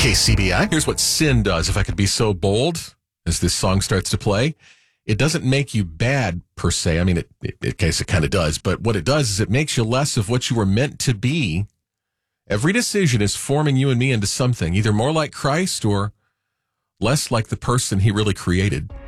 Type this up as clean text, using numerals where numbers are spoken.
KCBI. Here's what sin does, if I could be so bold, as this song starts to play. It doesn't make you bad, per se. I mean, in case it kind of does. But what it does is it makes you less of what you were meant to be. Every decision is forming you and me into something, either more like Christ or less like the person he really created.